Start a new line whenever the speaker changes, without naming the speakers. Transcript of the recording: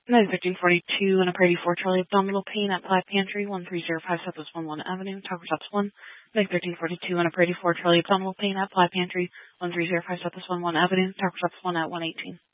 91342 and a Brady 4 Charlie abdominal pain at Black Pantry 1305 Southwest 11 Avenue, Taco Shops 1. 91342 and a Brady 4 Charlie abdominal pain at Black Pantry 1305 Southwest 11 Avenue, Taco Shops 1 at 118.